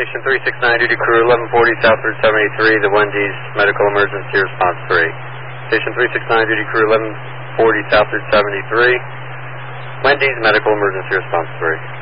Station 369, duty crew 1140 South Route 73, the Wendy's medical emergency response 3. Station 369, duty crew 1140 South Route 73, Wendy's medical emergency response 3.